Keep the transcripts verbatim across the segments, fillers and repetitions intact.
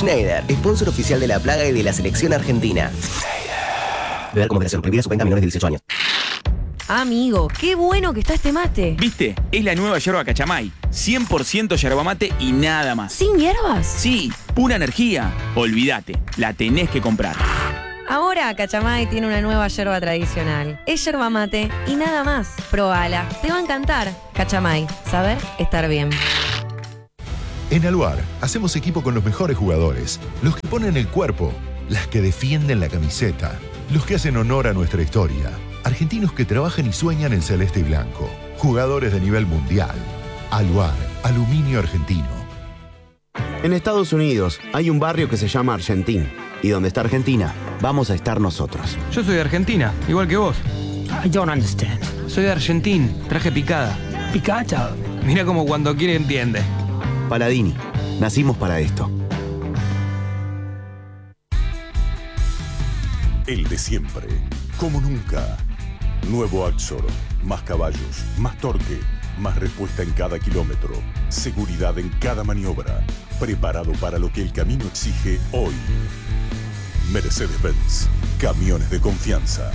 Schneider, sponsor oficial de La Plaga y de la selección argentina. Beber con moderación. Prohibida su venta a menores de dieciocho años. Amigo, qué bueno que está este mate. ¿Viste? Es la nueva yerba Cachamay. cien por ciento yerba mate y nada más. ¿Sin hierbas? Sí, pura energía. Olvídate, la tenés que comprar. Ahora Cachamay tiene una nueva yerba tradicional. Es yerba mate y nada más. Probala, te va a encantar. Cachamay, saber estar bien. En Aluar hacemos equipo con los mejores jugadores, los que ponen el cuerpo, las que defienden la camiseta, los que hacen honor a nuestra historia. Argentinos que trabajan y sueñan en celeste y blanco. Jugadores de nivel mundial. Aluar, aluminio argentino. En Estados Unidos hay un barrio que se llama Argentín. Y donde está Argentina, vamos a estar nosotros. Yo soy de Argentina, igual que vos. I don't understand. Soy de Argentín, traje picada. ¿Picada? Mira como cuando quiere entiende. Paladini, nacimos para esto. El de siempre, como nunca. Nuevo Axor, más caballos, más torque, más respuesta en cada kilómetro, seguridad en cada maniobra, preparado para lo que el camino exige hoy. Mercedes-Benz, camiones de confianza.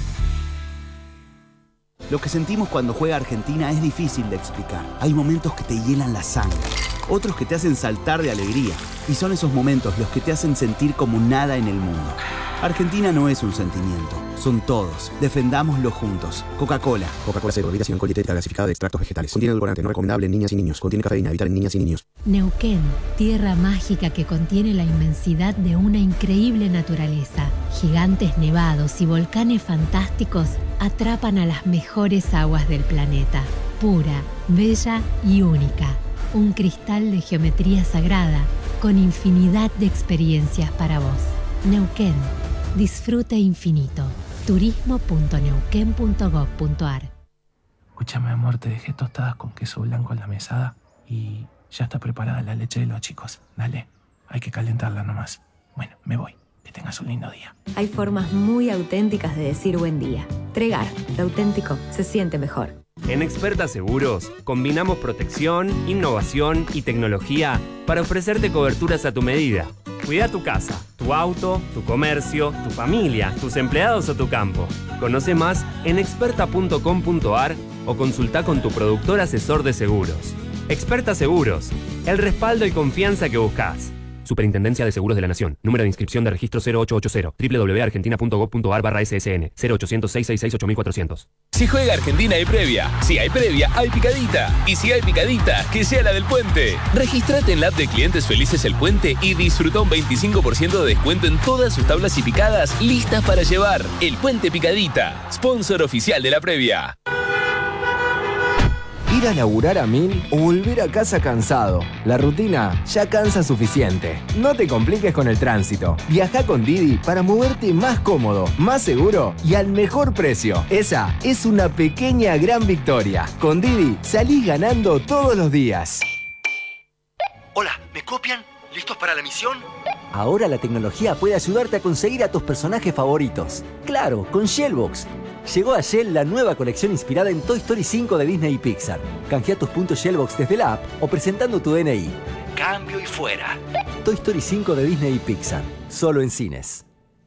Lo que sentimos cuando juega Argentina es difícil de explicar. Hay momentos que te hielan la sangre, otros que te hacen saltar de alegría. Y son esos momentos los que te hacen sentir como nada en el mundo. Argentina no es un sentimiento, son todos. Defendámoslo juntos. Coca-Cola. Coca-Cola cero, bebida sin alcohol dietética gasificada de extractos vegetales. Contiene edulcorante, no recomendable en niñas y niños. Contiene cafeína, evitar en niñas y niños. Neuquén, tierra mágica que contiene la inmensidad de una increíble naturaleza. Gigantes nevados y volcanes fantásticos atrapan a las mejores aguas del planeta. Pura, bella y única. Un cristal de geometría sagrada con infinidad de experiencias para vos. Neuquén. Disfrute infinito. turismo punto neuquén punto gob punto ar. Escúchame, amor, te dejé tostadas con queso blanco en la mesada y ya está preparada la leche de los chicos. Dale, hay que calentarla nomás. Bueno, me voy. Que tengas un lindo día. Hay formas muy auténticas de decir buen día. Tregar, lo auténtico se siente mejor. En Experta Seguros combinamos protección, innovación y tecnología para ofrecerte coberturas a tu medida. Cuida tu casa, tu auto, tu comercio, tu familia, tus empleados o tu campo. Conoce más en experta punto com punto ar o consulta con tu productor asesor de seguros. Experta Seguros, el respaldo y confianza que buscas. Superintendencia de Seguros de la Nación. Número de inscripción de registro cero ocho ocho cero. doble u doble u doble u punto argentina punto gob punto ar barra ese ese ene. cero ochocientos, seiscientos sesenta y seis, ocho mil cuatrocientos. Si juega Argentina hay previa. Si hay previa, hay picadita. Y si hay picadita, que sea la del Puente. Regístrate en la app de Clientes Felices El Puente y disfruta un veinticinco por ciento de descuento en todas sus tablas y picadas listas para llevar. El Puente Picadita, sponsor oficial de la previa. Ir a laburar a mil o volver a casa cansado. La rutina ya cansa suficiente. No te compliques con el tránsito. Viaja con Didi para moverte más cómodo, más seguro y al mejor precio. Esa es una pequeña gran victoria. Con Didi salís ganando todos los días. Hola, ¿me copian? ¿Listos para la misión? Ahora la tecnología puede ayudarte a conseguir a tus personajes favoritos. Claro, con Shellbox. Llegó a Shell la nueva colección inspirada en Toy Story cinco de Disney y Pixar. Canjea tus puntos Shellbox desde la app o presentando tu D N I. Cambio y fuera. Toy Story cinco de Disney y Pixar. Solo en cines.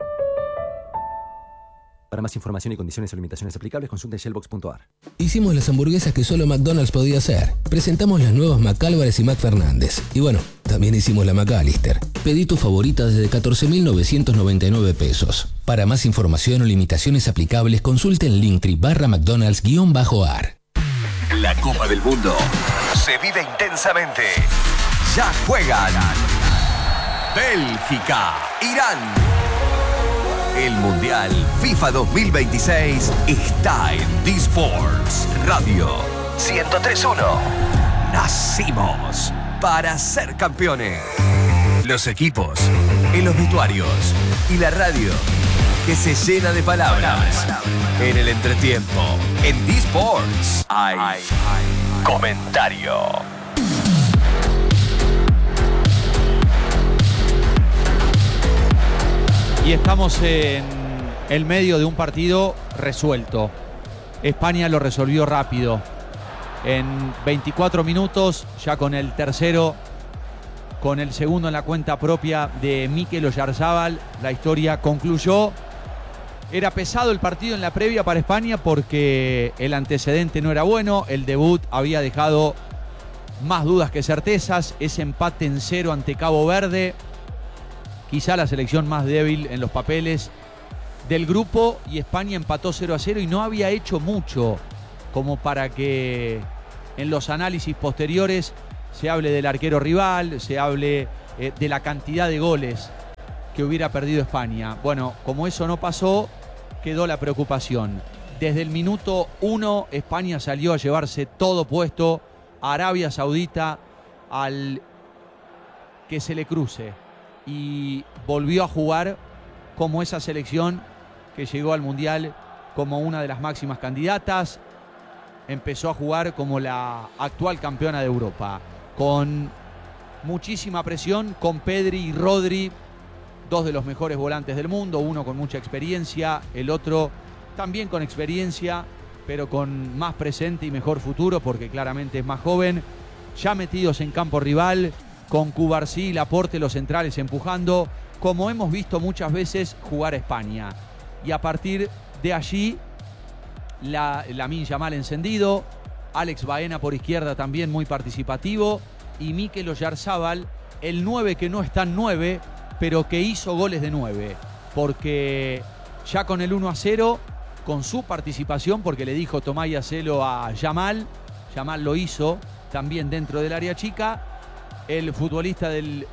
Para más información y condiciones o limitaciones aplicables, consulta shellbox punto ar. Hicimos las hamburguesas que solo McDonald's podía hacer. Presentamos las nuevas McAlvarez y McFernández. Y bueno, también hicimos la McAllister. Pedí tu favorita desde catorce mil novecientos noventa y nueve pesos. Para más información o limitaciones aplicables, consulte en linktree barra McDonald's guión bajo ar. La Copa del Mundo se vive intensamente. Ya juegan Bélgica, Irán. El Mundial FIFA dos mil veintiséis está en D-Sports Radio ciento tres punto uno. Nacimos para ser campeones. Los equipos, en los vestuarios y la radio que se llena de palabras. En el entretiempo, en D-Sports hay comentario. Y estamos en el medio de un partido resuelto. España lo resolvió rápido. En veinticuatro minutos, ya con el tercero con el segundo en la cuenta propia de Mikel Oyarzabal, la historia concluyó. Era pesado el partido en la previa para España porque el antecedente no era bueno, el debut había dejado más dudas que certezas, ese empate en cero ante Cabo Verde, quizá la selección más débil en los papeles del grupo, y España empató cero a cero y no había hecho mucho como para que en los análisis posteriores se hable del arquero rival, se hable eh, de la cantidad de goles que hubiera perdido España. Bueno, como eso no pasó, quedó la preocupación. Desde el minuto uno, España salió a llevarse todo puesto a Arabia Saudita al que se le cruce, y volvió a jugar como esa selección que llegó al Mundial como una de las máximas candidatas. Empezó a jugar como la actual campeona de Europa, con muchísima presión, con Pedri y Rodri, dos de los mejores volantes del mundo, uno con mucha experiencia, el otro también con experiencia, pero con más presente y mejor futuro, porque claramente es más joven, ya metidos en campo rival, con Cubarsí y Laporte los centrales empujando, como hemos visto muchas veces jugar a España. Y a partir de allí, la, Lamine Yamal encendido, Alex Baena por izquierda también muy participativo, y Mikel Oyarzabal, el nueve que no es tan nueve, pero que hizo goles de nueve, porque ya con el uno a cero, con su participación, porque le dijo tomá y hacelo a Yamal, Yamal lo hizo también dentro del área chica, el futbolista del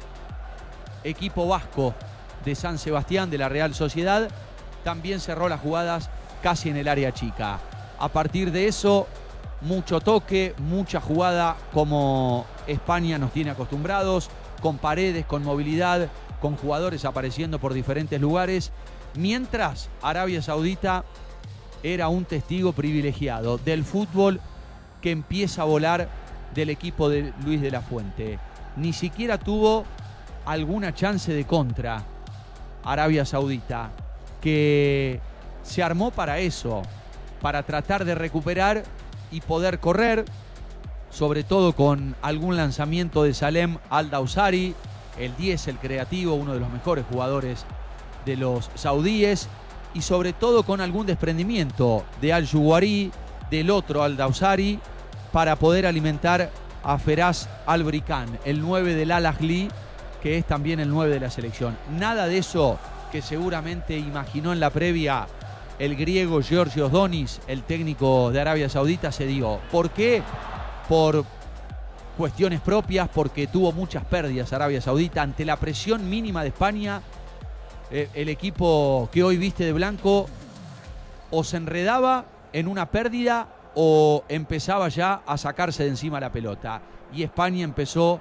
equipo vasco de San Sebastián, de la Real Sociedad, también cerró las jugadas casi en el área chica. A partir de eso, mucho toque, mucha jugada como España nos tiene acostumbrados, con paredes, con movilidad, con jugadores apareciendo por diferentes lugares, mientras Arabia Saudita era un testigo privilegiado del fútbol que empieza a volar del equipo de Luis de la Fuente. Ni siquiera tuvo alguna chance de contra Arabia Saudita, que se armó para eso, para tratar de recuperar y poder correr, sobre todo con algún lanzamiento de Salem Al-Dawsari, el diez, el creativo, uno de los mejores jugadores de los saudíes, y sobre todo con algún desprendimiento de Al-Juwari, del otro Al-Dawsari, para poder alimentar a Feraz Al-Brikan, el nueve del Al-Ahly, que es también el nueve de la selección. Nada de eso que seguramente imaginó en la previa el griego Georgios Donis, el técnico de Arabia Saudita, se dio. ¿Por qué? Por cuestiones propias, porque tuvo muchas pérdidas Arabia Saudita. Ante la presión mínima de España, eh, el equipo que hoy viste de blanco o se enredaba en una pérdida o empezaba ya a sacarse de encima la pelota. Y España empezó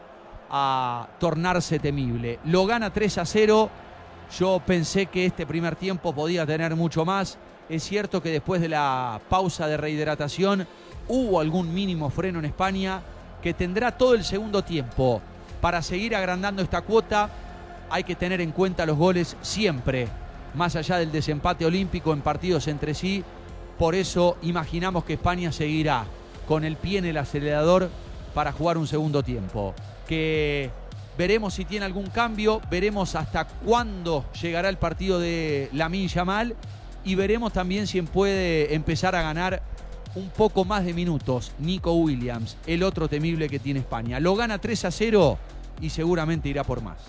a tornarse temible. Lo gana tres a cero. Yo pensé que este primer tiempo podía tener mucho más. Es cierto que después de la pausa de rehidratación hubo algún mínimo freno en España, que tendrá todo el segundo tiempo para seguir agrandando esta cuota. Hay que tener en cuenta los goles siempre, más allá del desempate olímpico en partidos entre sí. Por eso imaginamos que España seguirá con el pie en el acelerador para jugar un segundo tiempo. Que veremos si tiene algún cambio, veremos hasta cuándo llegará el partido de Lamine Yamal, y veremos también si puede empezar a ganar un poco más de minutos Nico Williams, el otro temible que tiene España. Lo gana tres a cero y seguramente irá por más.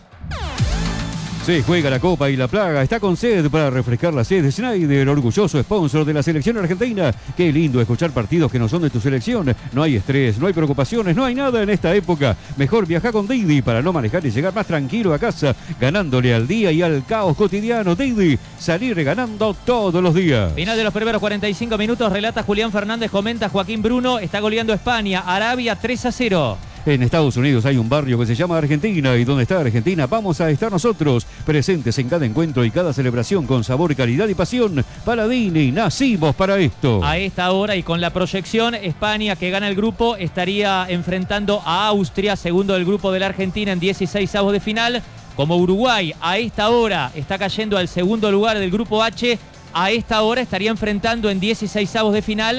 Se juega la Copa y la Plaga está con sed para refrescar la sed. Schneider, orgulloso sponsor de la selección argentina. Qué lindo escuchar partidos que no son de tu selección. No hay estrés, no hay preocupaciones, no hay nada en esta época. Mejor viaja con Didi para no manejar y llegar más tranquilo a casa, ganándole al día y al caos cotidiano. Didi, salir ganando todos los días. Final de los primeros cuarenta y cinco minutos, relata Julián Fernández, comenta Joaquín Bruno, está goleando España, Arabia tres a cero. En Estados Unidos hay un barrio que se llama Argentina, y donde está Argentina vamos a estar nosotros, presentes en cada encuentro y cada celebración con sabor, calidad y pasión. Paladini, nacimos para esto. A esta hora y con la proyección, España, que gana el grupo, estaría enfrentando a Austria, segundo del grupo de la Argentina, en dieciseisavos de final. Como Uruguay a esta hora está cayendo al segundo lugar del grupo H, a esta hora estaría enfrentando en dieciseisavos de final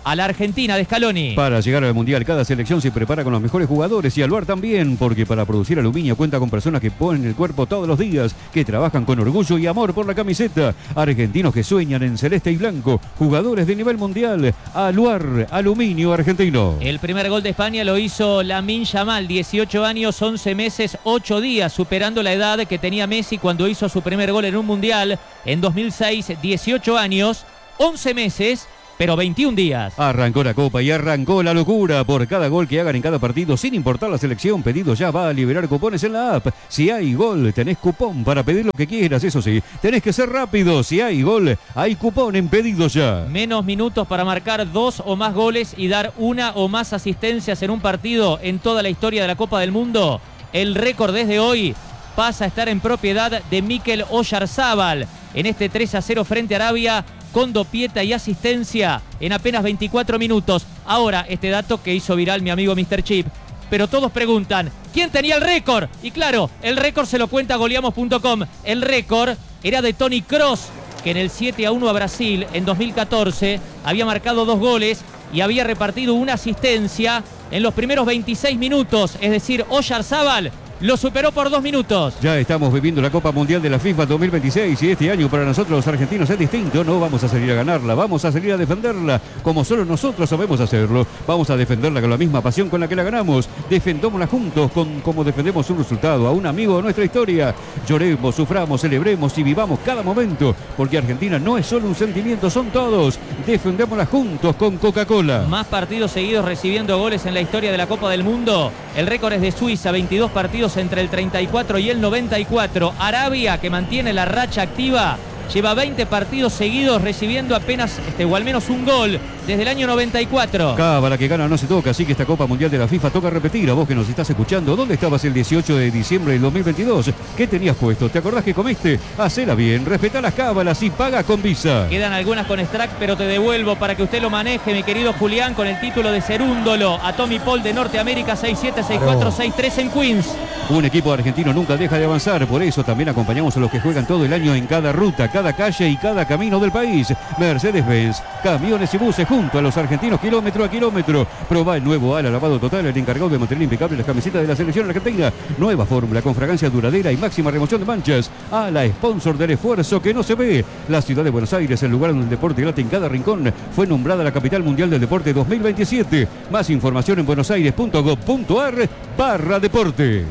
a la Argentina de Scaloni. Para llegar al Mundial, cada selección se prepara con los mejores jugadores y Aluar también, porque para producir aluminio cuenta con personas que ponen el cuerpo todos los días, que trabajan con orgullo y amor por la camiseta. Argentinos que sueñan en celeste y blanco, jugadores de nivel mundial. Aluar, aluminio argentino. El primer gol de España lo hizo Lamine Yamal, dieciocho años, once meses, ocho días, superando la edad que tenía Messi cuando hizo su primer gol en un Mundial en dos mil seis, dieciocho años, once meses, pero veintiún días. Arrancó la Copa y arrancó la locura. Por cada gol que hagan en cada partido, sin importar la selección, Pedido Ya va a liberar cupones en la app. Si hay gol, tenés cupón para pedir lo que quieras. Eso sí, tenés que ser rápido. Si hay gol, hay cupón en Pedido Ya. Menos minutos para marcar dos o más goles y dar una o más asistencias en un partido en toda la historia de la Copa del Mundo. El récord desde hoy pasa a estar en propiedad de Mikel Oyarzabal en este tres a cero frente a Arabia, con dopieta y asistencia en apenas veinticuatro minutos. Ahora, este dato que hizo viral mi amigo mister Chip. Pero todos preguntan, ¿quién tenía el récord? Y claro, el récord se lo cuenta goleamos punto com. El récord era de Toni Kroos, que en el siete a uno a Brasil en dos mil catorce había marcado dos goles y había repartido una asistencia en los primeros veintiséis minutos. Es decir, Oyarzabal lo superó por dos minutos. Ya estamos viviendo la Copa Mundial de la FIFA dos mil veintiséis y este año para nosotros los argentinos es distinto. No vamos a salir a ganarla, vamos a salir a defenderla como solo nosotros sabemos hacerlo. Vamos a defenderla con la misma pasión con la que la ganamos. Defendémosla juntos con como defendemos un resultado a un amigo de nuestra historia. Lloremos, suframos, celebremos y vivamos cada momento, porque Argentina no es solo un sentimiento, son todos. Defendémosla juntos con Coca-Cola. Más partidos seguidos recibiendo goles en la historia de la Copa del Mundo. El récord es de Suiza, veintidós partidos entre el treinta y cuatro y el noventa y cuatro. Arabia, que mantiene la racha activa, lleva veinte partidos seguidos recibiendo apenas este, o al menos un gol desde el año noventa y cuatro. Cábala que gana no se toca, así que esta Copa Mundial de la FIFA toca repetir. A vos que nos estás escuchando, ¿dónde estabas el dieciocho de diciembre del dos mil veintidós? ¿Qué tenías puesto? ¿Te acordás que comiste? Hacela bien, respetá las cábalas y paga con Visa. Quedan algunas con Strack, pero te devuelvo para que usted lo maneje, mi querido Julián, con el título de Cerúndolo a Tommy Paul de Norteamérica, seis siete, seis cuatro, seis tres en Queens. Un equipo argentino nunca deja de avanzar, por eso también acompañamos a los que juegan todo el año en cada ruta, cada calle y cada camino del país. Mercedes-Benz, camiones y buses junto a los argentinos kilómetro a kilómetro. Probá el nuevo Ala Lavado Total, el encargado de mantener impecable las camisetas de la selección argentina. Nueva fórmula con fragancia duradera y máxima remoción de manchas. Ala, sponsor del esfuerzo que no se ve. La ciudad de Buenos Aires, el lugar donde el deporte late en cada rincón, fue nombrada la capital mundial del deporte dos mil veintisiete. Más información en buenosaires punto gov punto ar barra deportes.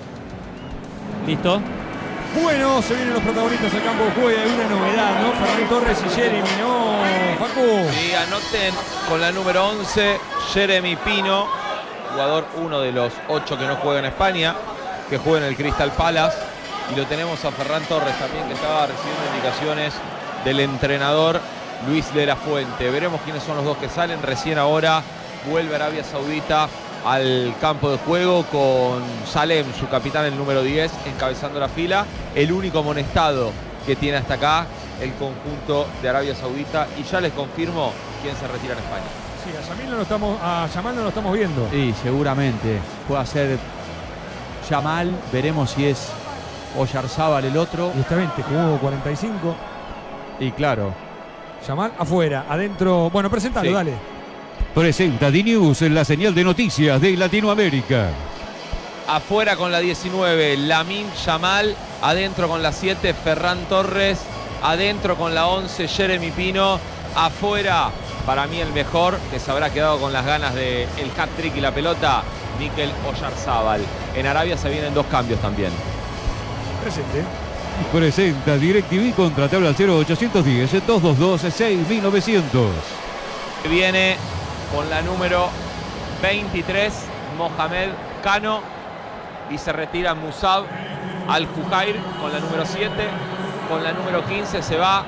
¿Listo? Bueno, se vienen los protagonistas al campo de juego y hay una novedad, ¿no? Ferran Torres y Jeremy, ¿no, Facu? Sí, anoten con la número once, Jeremy Pino, jugador uno de los ocho que no juega en España, que juega en el Crystal Palace. Y lo tenemos a Ferran Torres también, que estaba recibiendo indicaciones del entrenador Luis de la Fuente. Veremos quiénes son los dos que salen. Recién ahora vuelve Arabia Saudita al campo de juego con Salem, su capitán, el número diez, encabezando la fila. El único amonestado que tiene hasta acá el conjunto de Arabia Saudita. Y ya les confirmo quién se retira en España. Sí, a Yamal no lo estamos, a Yamal no lo estamos viendo. Sí, seguramente puede ser Yamal. Veremos si es Oyarzabal el otro. Y está bien, te jugó cuarenta y cinco. Y claro. Yamal afuera, adentro. Bueno, presentalo, sí. Dale. Presenta D-News en la señal de noticias de Latinoamérica. Afuera con la diecinueve, Lamine Yamal. Adentro con la siete, Ferran Torres. Adentro con la once, Jeremy Pino. Afuera, para mí el mejor, que se habrá quedado con las ganas del hat-trick y la pelota, Mikel Oyarzabal. En Arabia se vienen dos cambios también. Presente. Presenta DirecTV, contratable al cero ochocientos diez, doscientos veintidós, seis mil novecientos. Viene con la número veintitrés, Mohamed Cano, y se retira Musab Al-Jujair con la número siete. Con la número quince se va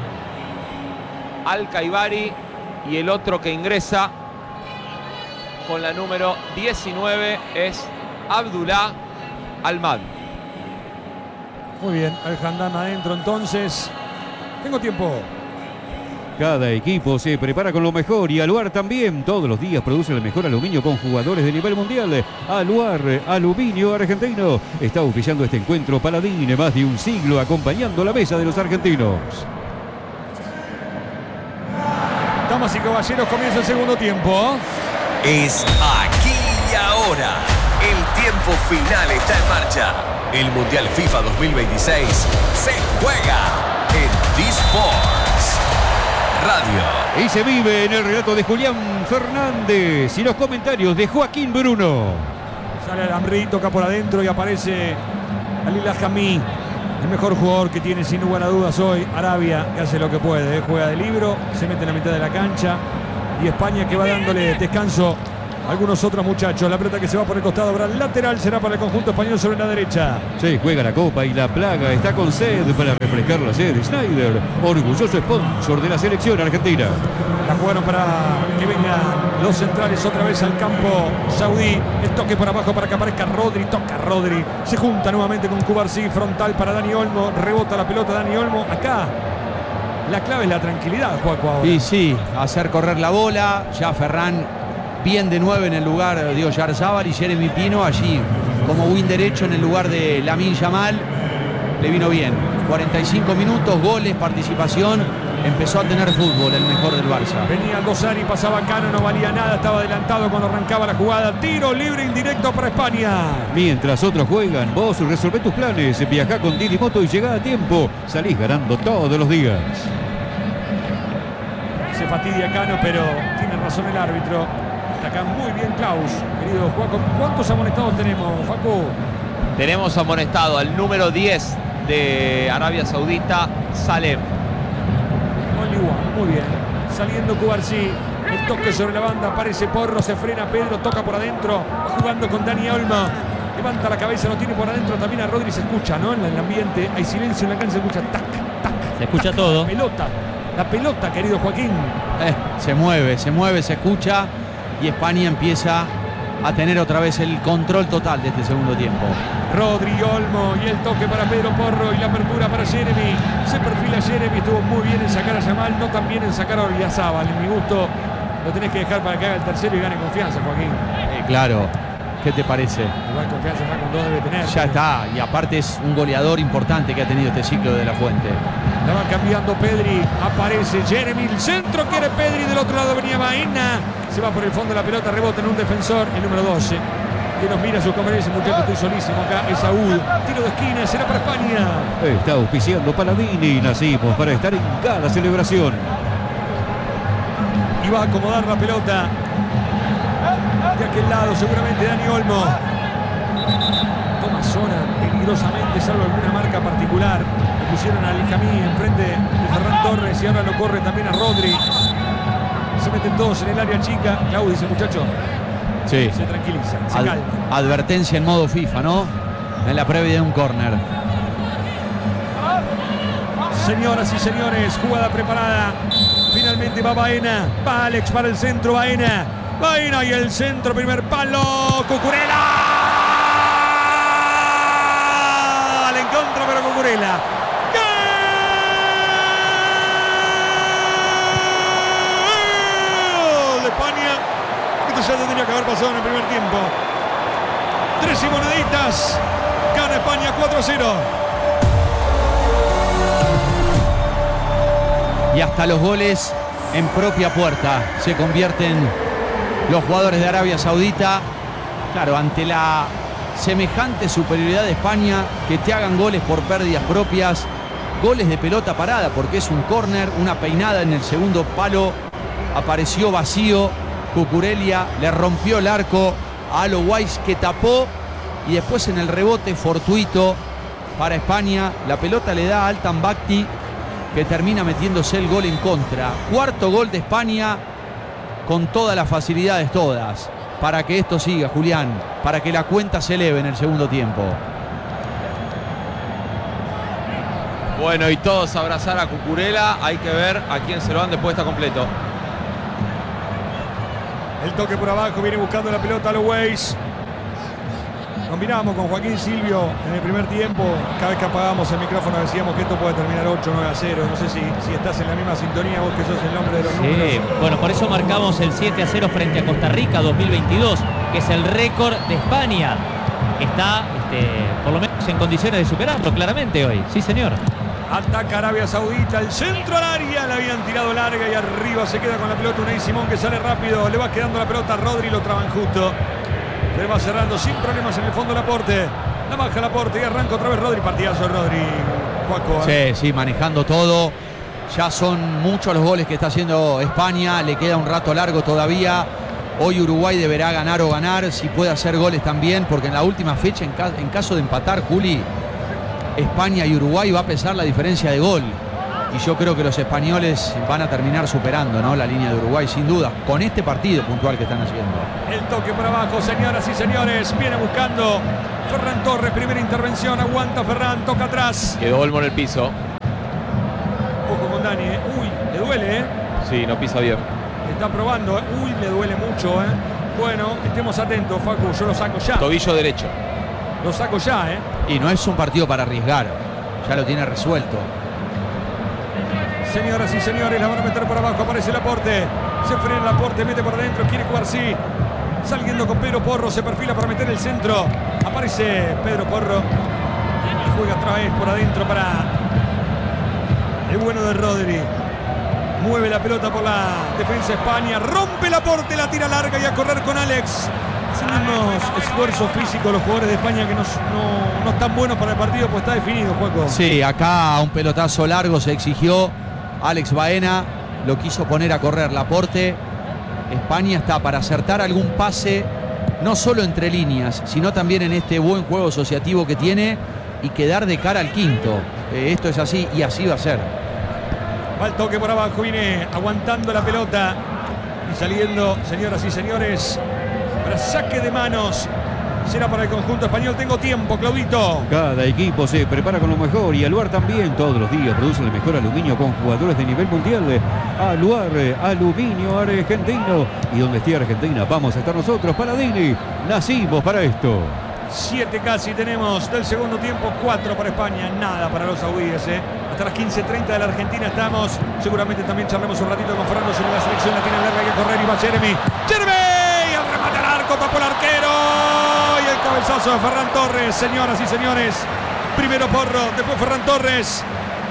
Al-Kaibari, y el otro que ingresa con la número diecinueve es Abdullah Almad. Muy bien, Al-Handam adentro entonces. Tengo tiempo. Cada equipo se prepara con lo mejor y Aluar también. Todos los días produce el mejor aluminio con jugadores de nivel mundial. Aluar, aluminio argentino. Está auspiciando este encuentro Paladín, más de un siglo acompañando la mesa de los argentinos. Estamos Damas y caballeros, comienza el segundo tiempo. Es aquí y ahora. El tiempo final está en marcha. El Mundial FIFA dos mil veintiséis se juega en D-Sports Radio. Y se vive en el relato de Julián Fernández y los comentarios de Joaquín Bruno. Sale Alamrí, toca por adentro y aparece Alil Ajami, el mejor jugador que tiene sin lugar a dudas hoy Arabia, que hace lo que puede, ¿eh? Juega de libro, se mete en la mitad de la cancha y España que va dándole descanso a algunos otros muchachos. La pelota que se va por el costado, habrá lateral, será para el conjunto español sobre la derecha. Se juega la Copa y la Plaga está con sed para refrescar la sed. Schneider, orgulloso sponsor de la selección argentina. La jugaron para que vengan los centrales otra vez al campo saudí. El toque por abajo para que aparezca Rodri. Toca Rodri. Se junta nuevamente con Cubarsí. Frontal para Dani Olmo. Rebota la pelota Dani Olmo. Acá la clave es la tranquilidad, Juaco, ahora. Y sí, hacer correr la bola. Ya Ferran bien de nueve en el lugar de Oyarzábal y Jeremy Pino allí como win derecho en el lugar de Lamine Yamal. Le vino bien. cuarenta y cinco minutos, goles, participación. Empezó a tener fútbol el mejor del Barça. Venía Aldosari, pasaba Cano, no valía nada, estaba adelantado cuando arrancaba la jugada. Tiro libre indirecto para España. Mientras otros juegan, vos resolvé tus planes. Viajá con Didi Moto y llegá a tiempo. Salís ganando todos los días. Se fastidia Cano, pero tiene razón el árbitro. Está acá muy bien Klaus, querido Juaco. ¿Cuántos amonestados tenemos, Facu? Tenemos amonestado al número diez de Arabia Saudita, Salem. Muy bien, saliendo Cubarsí, el toque sobre la banda, aparece Porro, se frena Pedro, toca por adentro, va jugando con Dani Olmo, levanta la cabeza, lo tiene por adentro, también a Rodri se escucha, ¿no? En el ambiente, hay silencio en la cancha, se escucha tac, tac. Se escucha tac, todo. La pelota, la pelota, querido Joaquín. Eh, se mueve, se mueve, se escucha y España empieza a tener otra vez el control total de este segundo tiempo. Rodri, Olmo y el toque para Pedro Porro y la apertura para Jeremy. Se perfila Jeremy, estuvo muy bien en sacar a Yamal, no tan bien en sacar a Oyarzábal. En mi gusto lo tenés que dejar para que haga el tercero y gane confianza, Joaquín. Eh, claro, ¿qué te parece? Igual confianza ya con dos debe tener. Ya está, y aparte es un goleador importante que ha tenido este ciclo de La Fuente. La va cambiando Pedri, aparece Jeremy, el centro quiere Pedri, del otro lado venía Baena. Se va por el fondo de la pelota, rebota en un defensor, el número doce. Que nos mira a sus compañeros, muchachos, estoy solísimo acá, es Saúl, tiro de esquina, será para España. Está auspiciando Paladini y nacimos para estar en cada celebración. Y va a acomodar la pelota de aquel lado, seguramente Dani Olmo. Toma zona peligrosamente, salvo alguna marca particular. Le pusieron a Alijamí enfrente de Ferran Torres y ahora lo corre también a Rodri. Se meten todos en el área chica. Clau dice, muchacho. Sí. Se tranquiliza, se Ad- calma. advertencia en modo FIFA, ¿no? En la previa de un córner. Señoras y señores, jugada preparada. Finalmente va Baena. Va Alex para el centro, Baena. Baena y el centro, primer palo. Cucurella. Al encuentro para Cucurella. ¡Gol de España! Esto ya tendría que haber pasado en el primer tiempo. Tres y moneditas. Gana España cuatro a cero. Y hasta los goles en propia puerta se convierten los jugadores de Arabia Saudita. Claro, ante la semejante superioridad de España, que te hagan goles por pérdidas propias, goles de pelota parada, porque es un córner, una peinada en el segundo palo, apareció vacío, Cucurella le rompió el arco a Alo Weiss, que tapó, y después en el rebote fortuito para España, la pelota le da a Altan Bakti, que termina metiéndose el gol en contra. Cuarto gol de España con todas las facilidades todas. Para que esto siga, Julián, para que la cuenta se eleve en el segundo tiempo. Bueno, y todos abrazar a Cucurella. Hay que ver a quién se lo dan después, está completo. El toque por abajo, viene buscando la pelota a los Weiss. Nos miramos con Joaquín Silvio en el primer tiempo. Cada vez que apagábamos el micrófono decíamos que esto puede terminar ocho nueve a cero. No sé si, si estás en la misma sintonía, vos que sos el nombre de los Sí, números. bueno, por eso marcamos el siete a cero frente a Costa Rica dos mil veintidós, que es el récord de España. Está, este, por lo menos en condiciones de superarlo claramente hoy. Sí, señor. Ataca Arabia Saudita, el centro al área, la habían tirado larga y arriba se queda con la pelota Unai Simón que sale rápido, le va quedando la pelota a Rodri, lo traban justo. Le va cerrando sin problemas en el fondo Laporte. La baja Laporte y arranca otra vez Rodri, partidazo de Rodri. Juaco, ¿eh? Sí, sí, manejando todo. Ya son muchos los goles que está haciendo España, le queda un rato largo todavía. Hoy Uruguay deberá ganar o ganar, si puede hacer goles también, porque en la última fecha, en, ca en caso de empatar, Juli, España y Uruguay va a pesar la diferencia de gol. Y yo creo que los españoles van a terminar superando, ¿no?, la línea de Uruguay, sin duda, con este partido puntual que están haciendo. El toque por abajo, señoras y señores, viene buscando Ferran Torres, primera intervención, aguanta Ferran, toca atrás. Quedó Olmo en el piso. Ojo con Dani, ¿eh? Uy, le duele, ¿eh? Sí, no pisa bien. Está probando, ¿eh? Uy, le duele mucho, ¿eh? Bueno, estemos atentos, Facu, yo lo saco ya. Tobillo derecho. Lo saco ya, ¿eh? Y no es un partido para arriesgar, ya lo tiene resuelto. Señoras y señores, la van a meter por abajo, aparece Laporte. Se frena Laporte, mete por adentro, quiere Cuarsí. Saliendo con Pedro Porro, se perfila para meter el centro. Aparece Pedro Porro. Y juega otra vez por adentro para el bueno de Rodri. Mueve la pelota por la defensa España. Rompe Laporte, la tira larga y a correr con Alex. Hacen unos esfuerzos físicos los jugadores de España que no, no, no están buenos para el partido, pues está definido, Juaco. Sí, acá un pelotazo largo se exigió. Alex Baena lo quiso poner a correr Laporte. España está para acertar algún pase, no solo entre líneas, sino también en este buen juego asociativo que tiene y quedar de cara al quinto. Eh, esto es así y así va a ser. Va el toque por abajo, viene aguantando la pelota y saliendo, señoras y señores, para saque de manos. Será para el conjunto español. Tengo tiempo, Claudito. Cada equipo se prepara con lo mejor y Aluar también. Todos los días produce el mejor aluminio con jugadores de nivel mundial. Aluar, aluminio argentino. Y donde esté Argentina, vamos a estar nosotros. Paladini, nacimos para esto. Siete casi tenemos del segundo tiempo, cuatro para España, nada para los saudíes, ¿eh? Hasta las quince treinta de la Argentina estamos. Seguramente también charlemos un ratito con Fernando sobre la selección latina larga que correr y va Jeremy. ¡Jeremy! El remate al arco, tapó el arquero. Y el cabezazo de Ferran Torres, señoras y señores. Primero Porro, después Ferran Torres.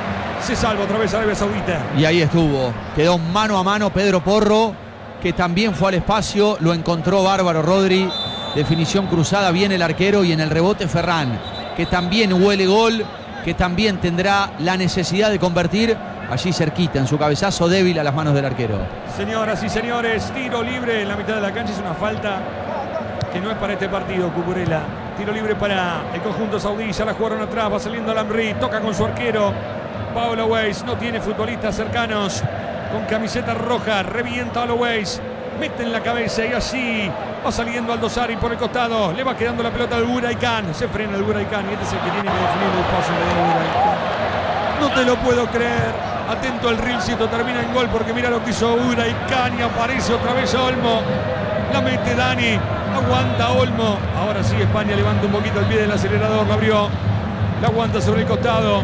Se salva otra vez Arabia Saudita. Y ahí estuvo. Quedó mano a mano Pedro Porro, que también fue al espacio. Lo encontró bárbaro Rodri. Definición cruzada, viene el arquero y en el rebote Ferran, que también huele gol, que también tendrá la necesidad de convertir allí cerquita, en su cabezazo débil a las manos del arquero. Señoras y señores, tiro libre en la mitad de la cancha, es una falta que no es para este partido, Cucurella. Tiro libre para el conjunto saudí, ya la jugaron atrás, va saliendo Lamri, toca con su arquero. Paulo Weiss no tiene futbolistas cercanos con camiseta roja, revienta a Weiss. Mete en la cabeza y así va saliendo Aldo Sari por el costado. Le va quedando la pelota al Buraycán. Se frena el Buraycán y este es el que tiene que definir el paso de Buraycán. No te lo puedo creer. Atento al reel si esto termina en gol, porque mira lo que hizo Buraycán y aparece otra vez Olmo. La mete Dani. Aguanta Olmo. Ahora sí España levanta un poquito el pie del acelerador. La abrió. La aguanta sobre el costado.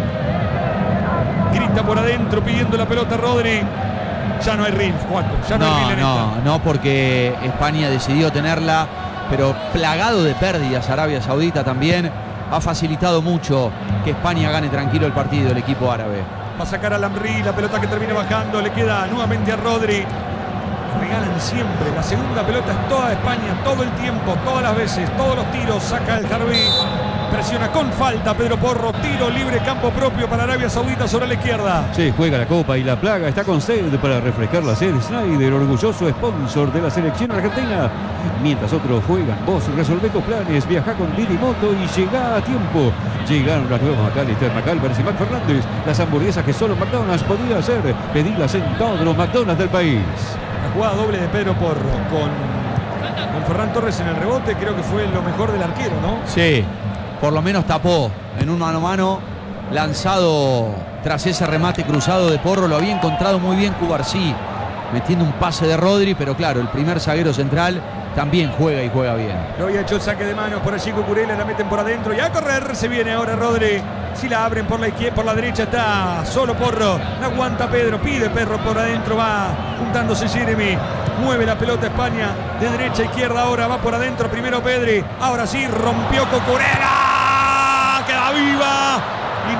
Grita por adentro pidiendo la pelota Rodri. Ya no hay reel, Juaco. Ya no, no hay reel en no, esta. no, porque España decidió tenerla, pero plagado de pérdidas. Arabia Saudita también ha facilitado mucho que España gane tranquilo el partido, el equipo árabe. Va a sacar a Lamri, la pelota que termina bajando, le queda nuevamente a Rodri. Regalan siempre, la segunda pelota es toda de España, todo el tiempo, todas las veces, todos los tiros, saca el Harbi. Presiona con falta Pedro Porro, tiro libre, campo propio para Arabia Saudita sobre la izquierda. Se juega la Copa y la Plaga está con sed para refrescar la sed. Schneider, orgulloso sponsor de la selección argentina. Mientras otros juegan, vos resolvé tus planes, viajá con Didi Moto y llegá a tiempo. Llegaron las nuevas McAllister, McAlvarez y McFernández. Las hamburguesas que solo McDonald's podía hacer. Pedilas en todos los McDonald's del país. La jugada doble de Pedro Porro con, con Ferran Torres en el rebote, creo que fue lo mejor del arquero, ¿no? Sí. Por lo menos tapó en un mano a mano, lanzado tras ese remate cruzado de Porro. Lo había encontrado muy bien Cubarsí, metiendo un pase de Rodri, pero claro, el primer zaguero central también juega y juega bien. Lo había hecho el saque de manos por allí Cucurella, la meten por adentro y a correr se viene ahora Rodri. Si la abren por la izquierda, por la derecha está solo Porro. No aguanta Pedro, pide Perro por adentro, va juntándose Jeremy. Mueve la pelota España de derecha a izquierda ahora, va por adentro primero Pedri. Ahora sí, rompió Cucurella. Queda viva. Y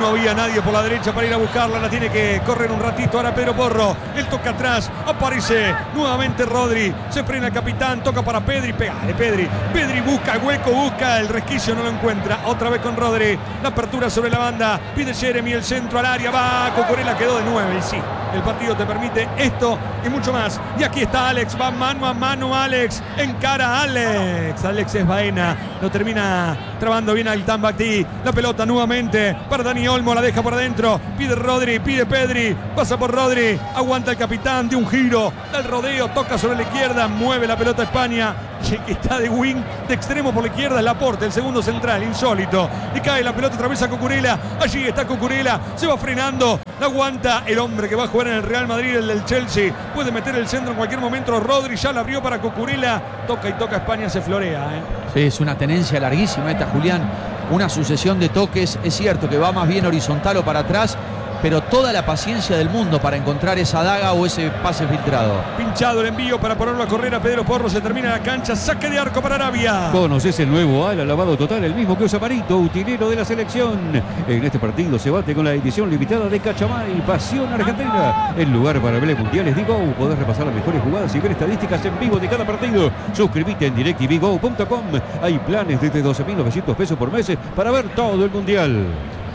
no había nadie por la derecha para ir a buscarla. La tiene que correr un ratito. Ahora Pedro Porro. Él toca atrás. Aparece nuevamente Rodri. Se frena el capitán. Toca para Pedri. Pegale, Pedri. Pedri busca el hueco. Busca el resquicio. No lo encuentra. Otra vez con Rodri. La apertura sobre la banda. Pide Jeremy el centro al área. Va. Cucurella quedó de nueve. Y sí, el partido te permite esto y mucho más. Y aquí está Alex. Va mano a mano Alex. Encara a Alex. Alex es Baena. Lo termina trabando bien al Tambactí. La pelota nuevamente para Dani Olmo. La deja por adentro. Pide Rodri. Pide Pedri. Pasa por Rodri. Aguanta el capitán de un giro. Da el rodeo. Toca sobre la izquierda. Mueve la pelota España. Y el que está de wing, de extremo por la izquierda, es Laporte, el segundo central, insólito. Y cae la pelota otra vez a Cucurella. Allí está Cucurella. Se va frenando. La aguanta el hombre que va a jugar en el Real Madrid, el del Chelsea. Puede meter el centro en cualquier momento. Rodri ya la abrió para Cucurella. Toca y toca España, se florea. ¿eh? Sí, es una tenencia larguísima esta, Julián. Una sucesión de toques. Es cierto que va más bien horizontal o para atrás, pero toda la paciencia del mundo para encontrar esa daga o ese pase filtrado. Pinchado el envío para ponerlo a correr a Pedro Porro. Se termina la cancha. Saque de arco para Arabia. Conoces el nuevo ala lavado total, el mismo que usa Marito, utilero de la selección. En este partido se bate con la edición limitada de Cachamay, Pasión Argentina. El lugar para ver mundiales Digo. Podés repasar las mejores jugadas y ver estadísticas en vivo de cada partido. Suscríbete en direct t v go punto com. Hay planes desde doce mil novecientos pesos por mes para ver todo el mundial.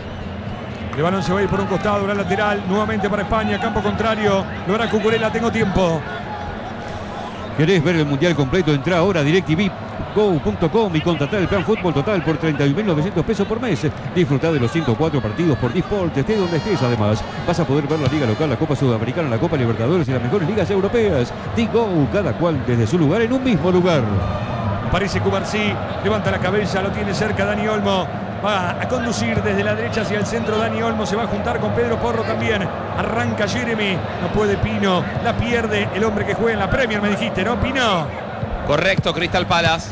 El balón se va a ir por un costado, la lateral, nuevamente para España, campo contrario. Lo hará Cucurella, tengo tiempo. ¿Querés ver el mundial completo? Entrá ahora a direct t v go punto com y contratar el plan Fútbol Total por treinta y un mil novecientos pesos por mes. Disfrutá de los ciento cuatro partidos por Disport, esté donde estés. Además, vas a poder ver la Liga Local, la Copa Sudamericana, la Copa Libertadores y las mejores ligas europeas. Digo, cada cual desde su lugar en un mismo lugar. Aparece Cubarsí, levanta la cabeza, lo tiene cerca Dani Olmo. Va a conducir desde la derecha hacia el centro. Dani Olmo se va a juntar con Pedro Porro también. Arranca Jeremy. No puede Pino. La pierde el hombre que juega en la Premier, me dijiste, ¿no, Pino? Correcto, Crystal Palace.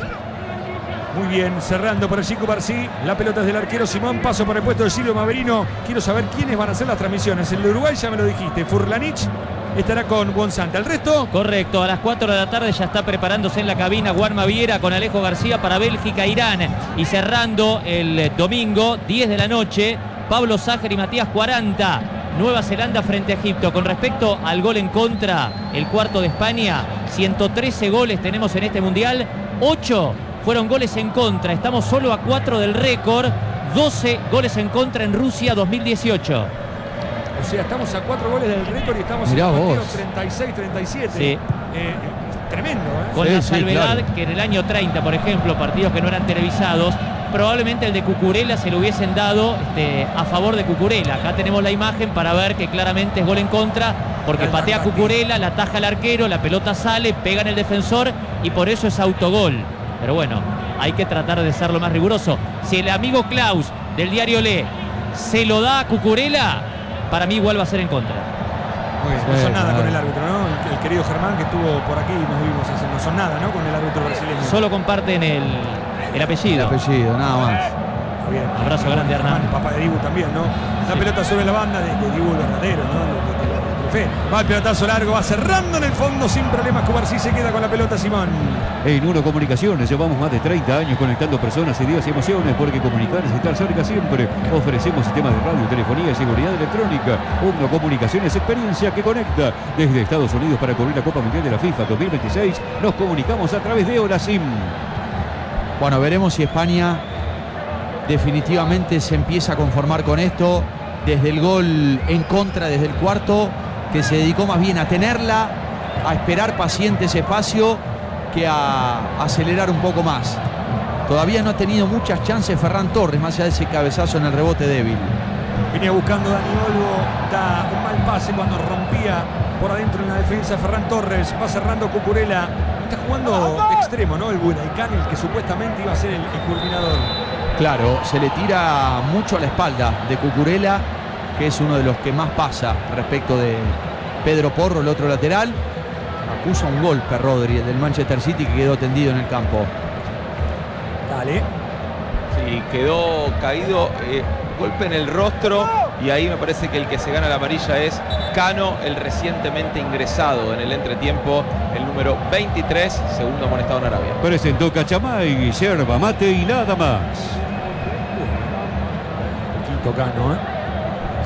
Muy bien, cerrando por allí Cubarsí. La pelota es del arquero Simón. Paso por el puesto de Silvio Maverino. Quiero saber quiénes van a hacer las transmisiones. El de Uruguay ya me lo dijiste. Furlanich estará con Gonzante. ¿El resto? Correcto, a las cuatro de la tarde ya está preparándose en la cabina Juan Maviera con Alejo García para Bélgica-Irán. Y cerrando el domingo, diez de la noche, Pablo Sájer y Matías Cuaranta, Nueva Zelanda frente a Egipto. Con respecto al gol en contra, el cuarto de España, ciento trece goles tenemos en este mundial, ocho fueron goles en contra. Estamos solo a cuatro del récord, doce goles en contra en Rusia dos mil dieciocho. O sea, estamos a cuatro goles del récord y estamos Mirá en el partido vos. treinta y seis treinta y siete. Sí. Eh, tremendo, ¿eh? Con Sí, la sí, salvedad claro. que en el año treinta, por ejemplo, partidos que no eran televisados, probablemente el de Cucurella se lo hubiesen dado este, a favor de Cucurella. Acá tenemos la imagen para ver que claramente es gol en contra, porque patea Cucurella, la ataja el arquero, la pelota sale, pega en el defensor y por eso es autogol. Pero bueno, hay que tratar de ser lo más riguroso. Si el amigo Klaus del diario Le se lo da a Cucurella, para mí igual va a ser en contra. Muy bien, no son nada con el árbitro, ¿no? El, el querido Germán que estuvo por aquí y nos vimos hace, no son nada, ¿no? Con el árbitro brasileño. Solo comparten el, el apellido. El apellido, nada más. Está bien. Abrazo grande, Hernán. Papá de Dibu también, ¿no? La Sí. pelota sobre la banda de, de Dibu el verdadero, ¿no? De, de- de- de Fe. Va el pelotazo largo, va cerrando en el fondo sin problemas. Cubarsí se queda con la pelota, Simón. En Uno Comunicaciones llevamos más de treinta años conectando personas, ideas y emociones, porque comunicar es estar cerca siempre. Ofrecemos sistemas de radio, telefonía y seguridad electrónica. Uno Comunicaciones, experiencia que conecta. Desde Estados Unidos para cubrir la Copa Mundial de la FIFA dos mil veintiséis, nos comunicamos a través de Horasim. Bueno, veremos si España definitivamente se empieza a conformar con esto. Desde el gol en contra, desde el cuarto, que se dedicó más bien a tenerla, a esperar paciente ese espacio, que a acelerar un poco más. Todavía no ha tenido muchas chances Ferran Torres, más allá de ese cabezazo en el rebote débil. Venía buscando Dani Olmo, da un mal pase cuando rompía por adentro en la defensa Ferran Torres. Va cerrando Cucurella. Está jugando extremo, ¿no? El Budaicán, el que supuestamente iba a ser el, el culminador. Claro, se le tira mucho a la espalda de Cucurella, que es uno de los que más pasa respecto de Pedro Porro, el otro lateral. Acusa un golpe Rodri, el del Manchester City, que quedó tendido en el campo. Dale. Sí, quedó caído, eh, golpe en el rostro, y ahí me parece que el que se gana la amarilla es Cano, el recientemente ingresado en el entretiempo, el número veintitrés, segundo amonestado en Arabia. Presentó Cachamay, yerba mate y nada más. Poquito Cano, ¿eh?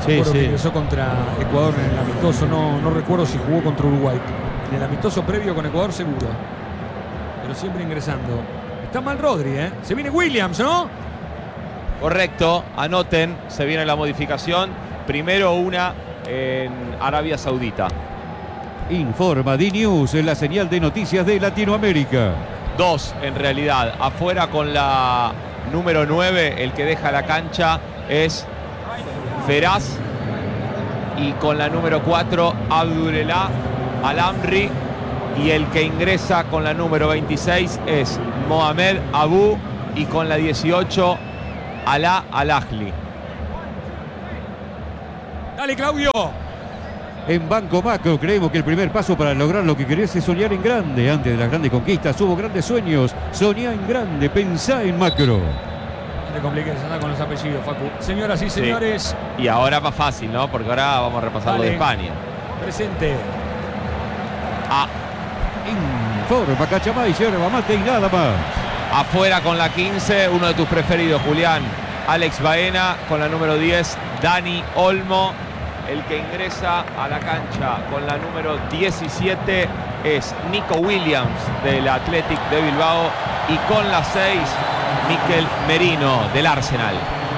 Sí, recuerdo sí. que ingresó contra Ecuador en el amistoso, no, no recuerdo si jugó contra Uruguay. En el amistoso previo con Ecuador seguro. Pero siempre ingresando. Está mal Rodri, ¿eh? Se viene Williams, ¿no? Correcto, anoten, se viene la modificación. Primero una en Arabia Saudita. Informa D-News en la señal de noticias de Latinoamérica. Dos, en realidad. Afuera con la número nueve, el que deja la cancha es Feraz. Y con la número cuatro, Abdullah Al-Amri. Y el que ingresa con la número veintiséis es Mohamed Abu. Y con la dieciocho, Alaa Al-Ahli. Dale, Claudio. En Banco Macro creemos que el primer paso para lograr lo que querés es soñar en grande. Antes de las grandes conquistas hubo grandes sueños. Soñá en grande, pensá en macro. No te compliques, anda con los apellidos, Facu. Señoras y señores. Sí. Y ahora más fácil, ¿no? Porque ahora vamos a repasar lo de España. Presente. Ah. Informa Cachamay, yerba mate y nada más. Afuera con la quince, uno de tus preferidos, Julián. Alex Baena. Con la número diez, Dani Olmo. El que ingresa a la cancha con la número diecisiete es Nico Williams del Athletic de Bilbao. Y con la seis, Mikel Merino del Arsenal.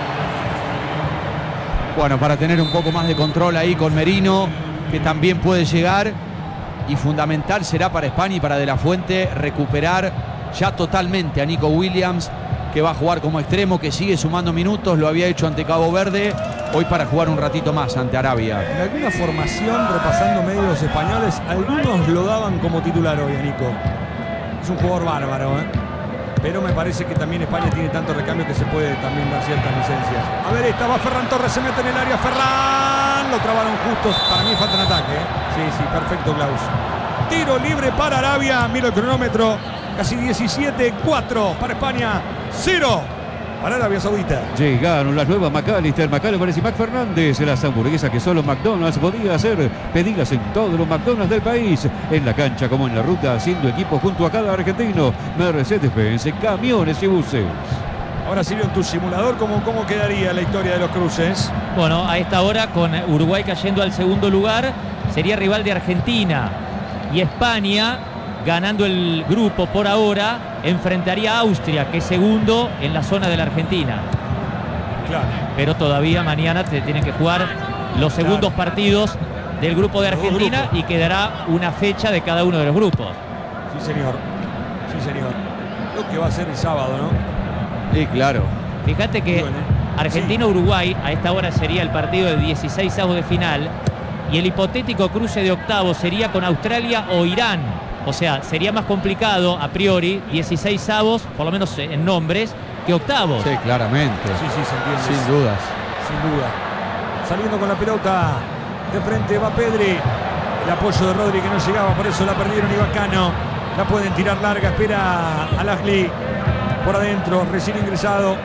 Bueno, para tener un poco más de control ahí con Merino, que también puede llegar. Y fundamental será para España y para De La Fuente recuperar ya totalmente a Nico Williams, que va a jugar como extremo, que sigue sumando minutos. Lo había hecho ante Cabo Verde, hoy para jugar un ratito más ante Arabia. En alguna formación, repasando medios españoles, algunos lo daban como titular hoy a Nico. Es un jugador bárbaro, ¿eh? Pero me parece que también España tiene tanto recambio que se puede también dar ciertas licencias. A ver, esta va Ferran Torres, se mete en el área. Ferran, lo trabaron justos. Para mí falta en ataque, ¿eh? Sí, sí, perfecto, Klaus. Tiro libre para Arabia. Mira el cronómetro. Casi diecisiete, cuatro para España, cero para Arabia Saudita. Llegaron las nuevas McAllister, McAllister y Mac Fernández. Las hamburguesas que solo McDonald's podía hacer. Pedidas en todos los McDonald's del país. En la cancha como en la ruta, haciendo equipo junto a cada argentino. Mercedes-Benz, camiones y buses. Ahora, Sirio, en tu simulador, ¿cómo, ¿cómo quedaría la historia de los cruces? Bueno, a esta hora, con Uruguay cayendo al segundo lugar, sería rival de Argentina. Y España, ganando el grupo por ahora, enfrentaría a Austria, que es segundo en la zona de la Argentina. Claro. Pero todavía mañana te tienen que jugar los segundos claro. partidos del grupo de Argentina y quedará una fecha de cada uno de los grupos. Sí, señor. Sí, señor. Lo que va a ser el sábado, ¿no? Sí, claro. Fíjate que Argentina-Uruguay a esta hora sería el partido de dieciséis avos de final y el hipotético cruce de octavos sería con Australia o Irán. O sea, sería más complicado a priori dieciséis avos, por lo menos en nombres, que octavos. Sí, claramente. Sí, sí, se entiende. Sin dudas. Sin duda. Saliendo con la pelota de frente va Pedri. El apoyo de Rodri que no llegaba, por eso la perdieron y Bacano. La pueden tirar larga, espera Al-Ahli por adentro, recién ingresado.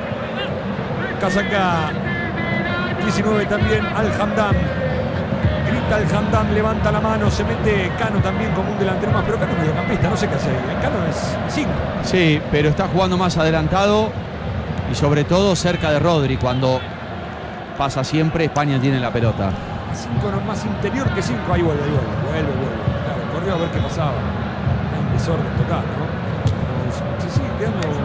Casaca diecinueve también, Al-Hamdam. Grita Al-Hamdam, levanta la mano, se mete Cano también como un delantero más, pero Cano es mediocampista, no sé qué hace. Cano es cinco. Sí, pero está jugando más adelantado y sobre todo cerca de Rodri. Cuando pasa siempre, España tiene la pelota. cinco no, más interior que cinco, ahí vuelve, ahí vuelve, vuelve, vuelve. Claro, corrió a ver qué pasaba. Un desorden total, ¿no? Se sigue quedando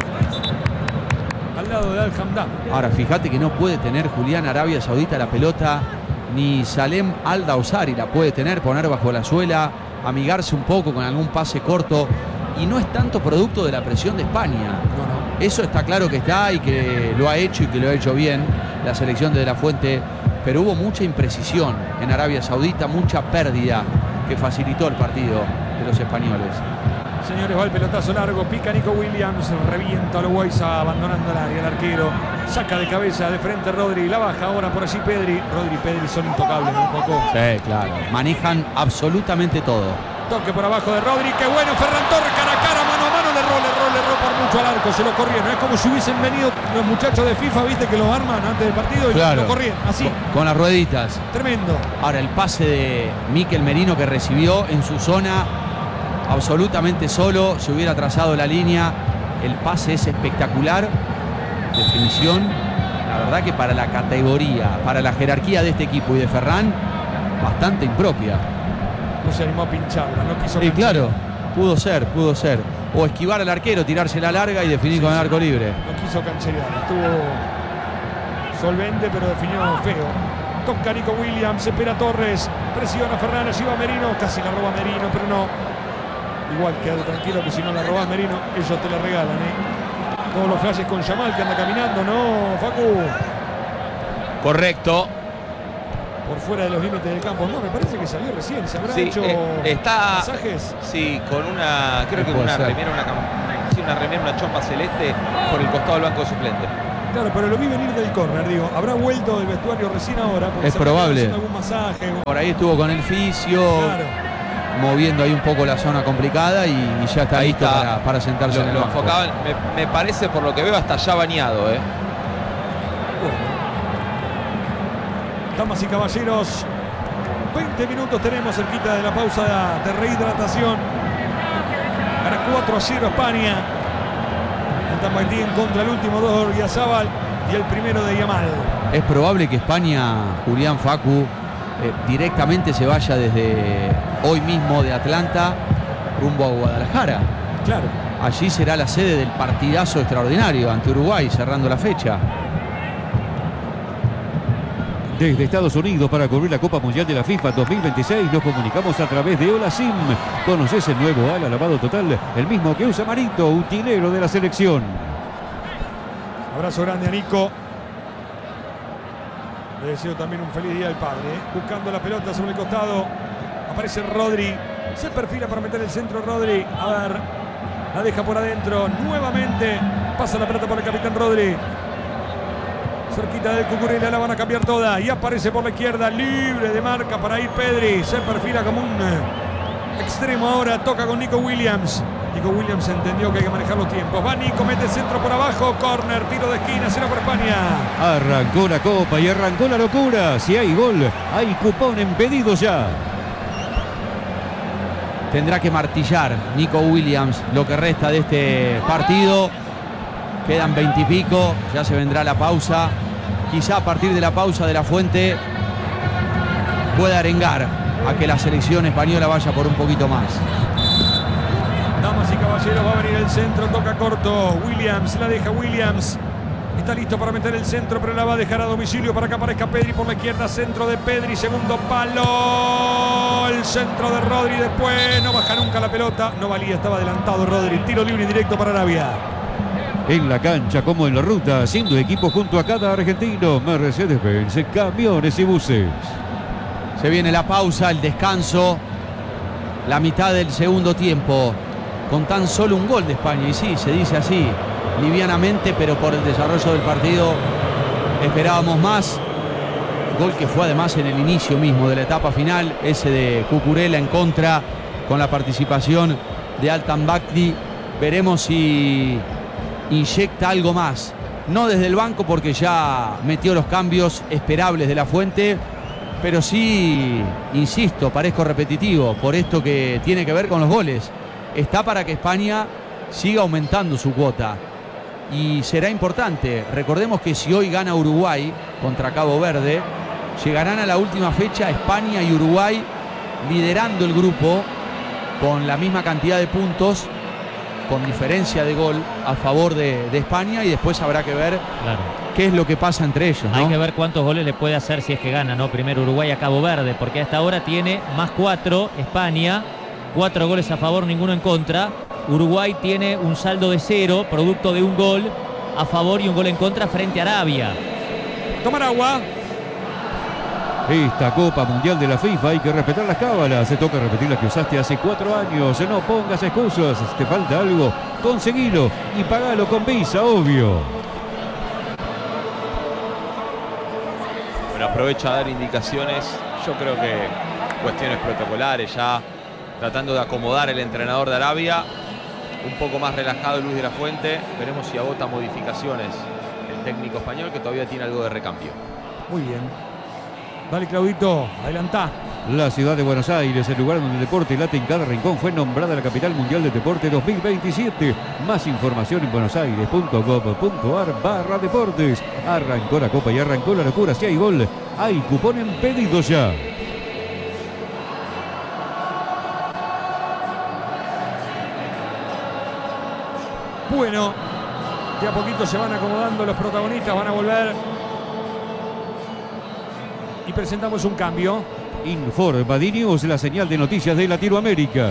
al lado de Al-Hamdam. Ahora, fíjate que no puede tener Julián Arabia Saudita la pelota, ni Salem Al-Dawsari la puede tener, poner bajo la suela, amigarse un poco con algún pase corto, y no es tanto producto de la presión de España. No, no. Eso está claro que está y que lo ha hecho y que lo ha hecho bien la selección de De La Fuente, pero hubo mucha imprecisión en Arabia Saudita, mucha pérdida que facilitó el partido de los españoles. Señores, va el pelotazo largo, pica Nico Williams, revienta a Loaiza abandonando el área, el arquero saca de cabeza de frente Rodri, la baja ahora por allí Pedri. Rodri y Pedri son intocables un poco. Sí, claro, manejan absolutamente todo. Toque por abajo de Rodri, qué bueno, Ferran Torres cara a cara, mano a mano, le erró, le erró, le erró por mucho al arco, se lo corrieron. Es como si hubiesen venido los muchachos de FIFA, viste, que los arman antes del partido y claro, lo corrieron, así. Con, con las rueditas. Tremendo. Ahora el pase de Mikel Merino que recibió en su zona, absolutamente solo, se hubiera trazado la línea. El pase es espectacular. Definición la verdad que para la categoría, para la jerarquía de este equipo y de Ferran, bastante impropia. No se animó a pincharla, no quiso Sí, cancherear. claro, pudo ser, pudo ser. O esquivar al arquero, tirarse la larga y definir Sí, con el sí. arco libre. No quiso cancherear, estuvo solvente pero definió feo. Toca Nico Williams, espera Torres, presiona Ferran, lleva Merino, casi la roba Merino, pero no. Igual quédate tranquilo que si no la robás Merino, ellos te la regalan, ¿eh? Todos los flashes con Yamal que anda caminando, ¿no, Facu? Correcto. Por fuera de los límites del campo. No, me parece que salió recién. ¿Se habrá Sí, hecho eh, está. masajes? Sí, con una. Creo que Puede una ser. remera, una, cam- sí, una remera, una chompa celeste por el costado del banco de suplente. Claro, pero lo vi venir del córner, digo. ¿Habrá vuelto del vestuario recién ahora? Porque Es se habrá probable. haciendo algún masaje. Por ahí estuvo con el fisio, Claro. moviendo ahí un poco la zona complicada y, y ya está Ahí listo está. Para, para sentarse Lo, en el lo banco. enfocaban, me, me parece por lo que veo hasta ya bañado, ¿eh? Damas y caballeros, veinte minutos tenemos cerquita de la pausa de rehidratación. Gana cuatro a cero España. El Martín contra el último dos de Oyarzábal y el primero de Yamal. Es probable que España, Julián, Facu, eh, directamente se vaya desde hoy mismo de Atlanta rumbo a Guadalajara. Claro. Allí será la sede del partidazo extraordinario ante Uruguay, cerrando la fecha. Desde Estados Unidos para cubrir la Copa Mundial de la FIFA dos mil veintiséis nos comunicamos a través de Hola Sim. ¿Conoces el nuevo ala lavado total? El mismo que usa Marito, utilero de la selección. Abrazo grande a Nico. Le deseo también un feliz día al padre. ¿eh? Buscando la pelota sobre el costado. Aparece Rodri. Se perfila para meter el centro Rodri. A ver. La deja por adentro. Nuevamente. Pasa la pelota por el capitán Rodri. Cerquita del Cucurella, la van a cambiar toda. Y aparece por la izquierda, libre de marca para ir Pedri. Se perfila como un extremo ahora. Toca con Nico Williams. Nico Williams entendió que hay que manejar los tiempos. Va Nico, mete el centro por abajo. Corner, tiro de esquina, cero por España. Arrancó la Copa y arrancó la locura. Si hay gol, hay cupón en pedido ya. Tendrá que martillar Nico Williams lo que resta de este partido. Quedan veintipico, ya se vendrá la pausa. Quizá a partir de la pausa de la Fuente pueda arengar a que la selección española vaya por un poquito más. Damas y caballeros, va a venir el centro, toca corto. Williams, la deja Williams. Está listo para meter el centro, pero la va a dejar a domicilio para que aparezca Pedri por la izquierda. Centro de Pedri, segundo palo. El centro de Rodri después. No baja nunca la pelota. No valía, estaba adelantado Rodri. Tiro libre y directo para Arabia. En la cancha como en la ruta, haciendo equipo junto a cada argentino. Mercedes-Benz, camiones y buses. Se viene la pausa, el descanso. La mitad del segundo tiempo. Con tan solo un gol de España. Y sí, se dice así, livianamente, pero por el desarrollo del partido esperábamos más. Gol que fue además en el inicio mismo de la etapa final. Ese de Cucurella en contra, con la participación de Altan Bakdi. Veremos si inyecta algo más. No desde el banco porque ya metió los cambios esperables de la Fuente. Pero sí, insisto, parezco repetitivo por esto que tiene que ver con los goles. Está para que España siga aumentando su cuota. Y será importante. Recordemos que si hoy gana Uruguay contra Cabo Verde, llegarán a la última fecha España y Uruguay liderando el grupo con la misma cantidad de puntos, con diferencia de gol a favor de, de España, y después habrá que ver Claro. qué es lo que pasa entre ellos, ¿no? Hay que ver cuántos goles le puede hacer si es que gana, ¿no? Primero Uruguay a Cabo Verde, porque hasta ahora tiene más cuatro España, cuatro goles a favor, ninguno en contra. Uruguay tiene un saldo de cero, producto de un gol a favor y un gol en contra frente a Arabia. Tomar agua. Esta Copa Mundial de la FIFA hay que respetar las cábalas. Se toca repetir las que usaste hace cuatro años. No pongas excusas. Si te falta algo, conseguilo y pagalo con Visa, obvio. Bueno, aprovecha a dar indicaciones. Yo creo que cuestiones protocolares ya, tratando de acomodar el entrenador de Arabia. Un poco más relajado Luis de la Fuente. Veremos si agota modificaciones el técnico español, que todavía tiene algo de recambio. Muy bien. Dale, Claudito, adelantá. La ciudad de Buenos Aires, el lugar donde el deporte late en cada rincón, fue nombrada la capital mundial del deporte dos mil veintisiete. Más información en buenosaires punto gov punto ar barra deportes. Arrancó la copa y arrancó la locura. Si hay gol, hay cupón en pedido ya. Bueno, de a poquito se van acomodando los protagonistas, van a volver. Y presentamos un cambio. Informa News, la señal de noticias de Latinoamérica.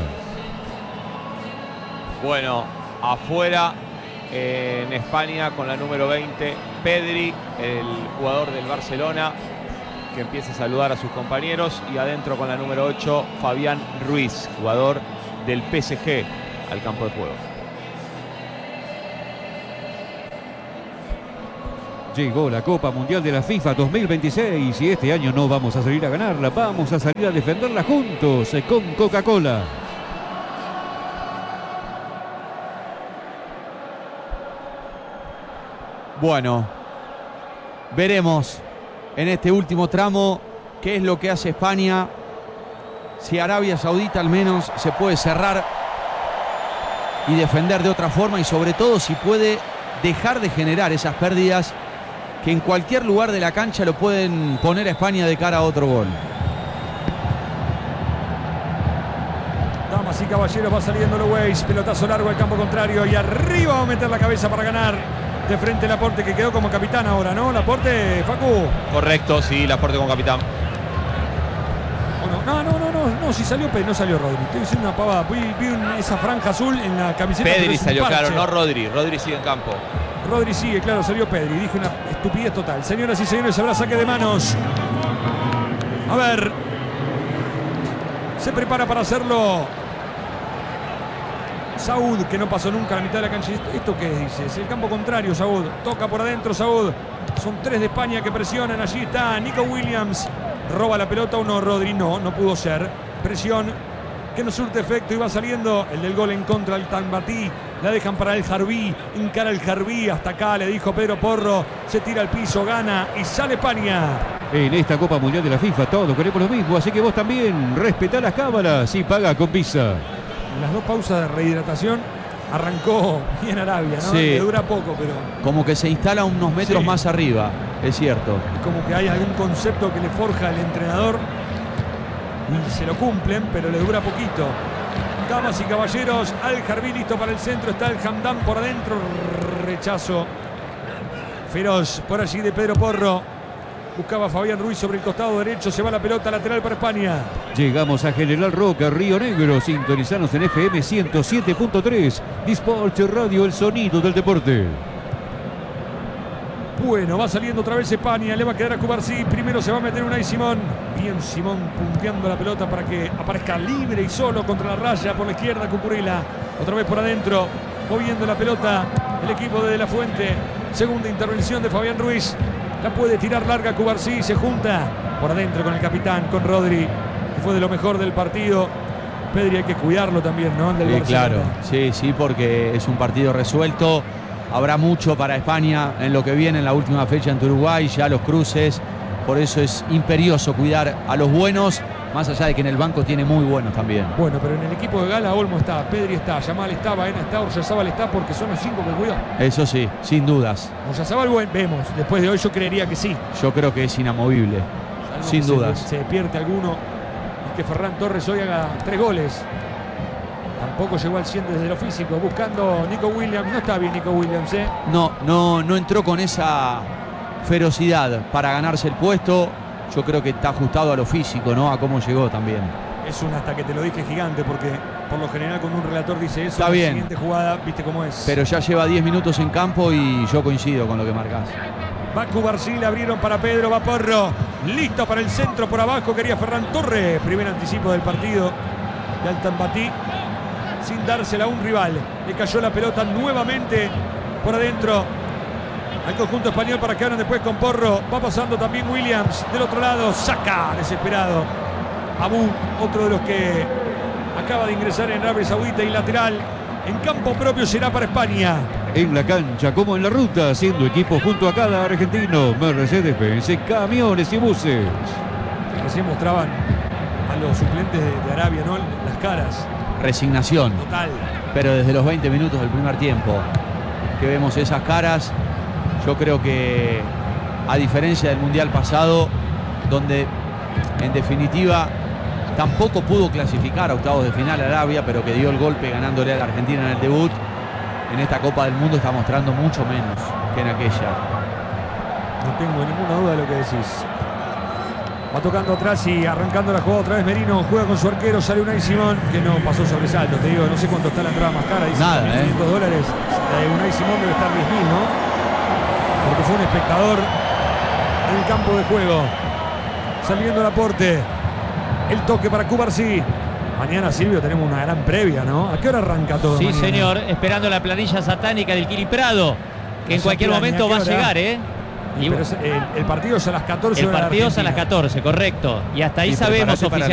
Bueno, afuera eh, en España con la número veinte, Pedri, el jugador del Barcelona, que empieza a saludar a sus compañeros. Y adentro con la número ocho, Fabián Ruiz, jugador del P S G, al campo de juego. Llegó la Copa Mundial de la FIFA dos mil veintiséis y este año no vamos a salir a ganarla, vamos a salir a defenderla juntos con Coca-Cola. Bueno, veremos en este último tramo qué es lo que hace España. Si Arabia Saudita al menos se puede cerrar y defender de otra forma, y sobre todo si puede dejar de generar esas pérdidas que en cualquier lugar de la cancha lo pueden poner a España de cara a otro gol. Damas y caballeros, va saliendo Luis, pelotazo largo al campo contrario y arriba va a meter la cabeza para ganar. De frente Laporte, que quedó como capitán ahora, ¿no? Laporte, Facu. Correcto, sí, Laporte como capitán. No, no, no, no, no, no, si salió Pedri, no salió Rodri. Estoy diciendo una pavada. Vi, vi un, esa franja azul en la camiseta. Pedri salió, claro, no Rodri. Rodri sigue en campo. Rodri sigue, claro, salió Pedri. Dije una estupidez total. Señoras y señores, habrá saque de manos. A ver. Se prepara para hacerlo Saúd, que no pasó nunca a la mitad de la cancha. ¿Esto qué dice? Es el campo contrario, Saúd. Toca por adentro, Saúd. Son tres de España que presionan. Allí está Nico Williams. Roba la pelota uno, Rodri. No, no pudo ser. Presión que no surte efecto y va saliendo el del gol en contra del Tambatí. La dejan para el Jarbí. Encara el Jarbí. Hasta acá le dijo Pedro Porro. Se tira al piso, gana y sale España. En esta Copa Mundial de la FIFA todos queremos lo mismo, así que vos también respetá las cámaras y paga con Visa. Las dos pausas de rehidratación arrancó bien Arabia, ¿no? Sí. Le dura poco, pero como que se instala unos metros sí. más arriba, es cierto. Es como que hay algún concepto que le forja el entrenador y se lo cumplen, pero le dura poquito. Damas y caballeros, Al Jarbí listo para el centro, está el Hamdan por adentro, rechazo feroz por allí de Pedro Porro. Buscaba a Fabián Ruiz sobre el costado derecho, se va la pelota lateral para España. Llegamos a General Roca, Río Negro. Sintonizanos en F M ciento siete punto tres. Disport Radio, el sonido del deporte. Bueno, va saliendo otra vez España, le va a quedar a Cubarsí. Primero se va a meter Unai Simón. Bien Simón punteando la pelota para que aparezca libre y solo contra la raya por la izquierda Cucurella. Otra vez por adentro, moviendo la pelota el equipo de De La Fuente. Segunda intervención de Fabián Ruiz. La puede tirar larga Cubarsí, se junta por adentro con el capitán, con Rodri, que fue de lo mejor del partido. Pedri hay que cuidarlo también, ¿no? Del sí, Barcelona. claro, sí, sí, porque es un partido resuelto. Habrá mucho para España en lo que viene en la última fecha ante Uruguay, ya los cruces. Por eso es imperioso cuidar a los buenos, más allá de que en el banco tiene muy buenos también. Bueno, pero en el equipo de Gala, Olmo está, Pedri está, Yamal está, Baena está, Oryazábal está, porque son los cinco que cuidó. Eso sí, sin dudas. Oryazábal, bueno, vemos, después de hoy yo creería que sí. Yo creo que es inamovible, Salvo sin que dudas. Se, se despierte alguno y que Ferran Torres hoy haga tres goles. Tampoco llegó al cien desde lo físico, buscando Nico Williams. No está bien Nico Williams, ¿eh? No, no, no entró con esa ferocidad para ganarse el puesto. Yo creo que está ajustado a lo físico, ¿no? A cómo llegó también. Es un hasta que te lo dije gigante, porque por lo general cuando un relator dice eso, Está la bien. siguiente jugada, viste cómo es. Pero ya lleva diez minutos en campo y yo coincido con lo que marcás. Va Cubarsí, le abrieron para Pedro, va Porro. Listo para el centro por abajo, quería Ferran Torres. Primer anticipo del partido de Altambatí, sin dársela a un rival. Le cayó la pelota nuevamente por adentro al conjunto español para que hablen después con Porro. Va pasando también Williams del otro lado. Saca desesperado Abu, otro de los que acaba de ingresar en Arabia Saudita y lateral. En campo propio será para España. En la cancha como en la ruta, haciendo equipo junto a cada argentino. Mercedes-Benz, camiones y buses. Recién mostraban a los suplentes de, de Arabia, ¿no? Las caras. Resignación. Total. Pero desde los veinte minutos del primer tiempo que vemos esas caras, yo creo que a diferencia del Mundial pasado, donde en definitiva tampoco pudo clasificar a octavos de final a Arabia, pero que dio el golpe ganándole a la Argentina en el debut, en esta Copa del Mundo está mostrando mucho menos que en aquella. No tengo ninguna duda de lo que decís. Va tocando atrás y arrancando la jugada otra vez Merino. Juega con su arquero, sale Unai Simón, que no pasó sobresalto. Te digo, no sé cuánto está la entrada más cara. Dice Nada, mil quinientos eh. dólares. La de Unai Simón debe estar diez mil, ¿no? Porque fue un espectador en el campo de juego. Saliendo el aporte. El toque para Cubarsí. Mañana, Silvio, tenemos una gran previa, ¿no? ¿A qué hora arranca todo? Sí, mañana? señor, esperando la planilla satánica del Kili Prado, que en Esa cualquier planilla, momento ¿a va a qué hora? llegar, ¿eh? Y pero es- el, el partido es a las catorce El hora de partido es a las Argentina. catorce, correcto. Y hasta ahí Sí, sabemos prepárate para oficialmente.